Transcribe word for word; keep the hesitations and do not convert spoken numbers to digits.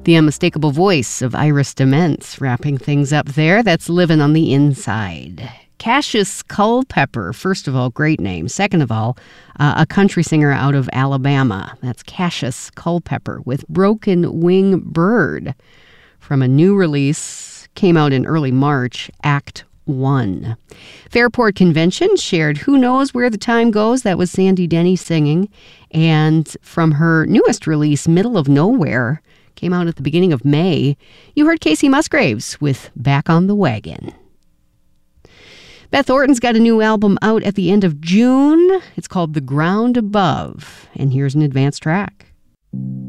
The unmistakable voice of Iris DeMents wrapping things up there. That's Living on the Inside. Cassius Culpepper, first of all, great name. Second of all, uh, a country singer out of Alabama. That's Cassius Culpepper with Broken Wing Bird from a new release, came out in early March, Act One. Fairport Convention shared Who Knows Where the Time Goes. That was Sandy Denny singing. And from her newest release, Middle of Nowhere, came out at the beginning of May, you heard Casey Musgraves with Back on the Wagon. Beth Orton's got a new album out at the end of June. It's called The Ground Above, and here's an advanced track.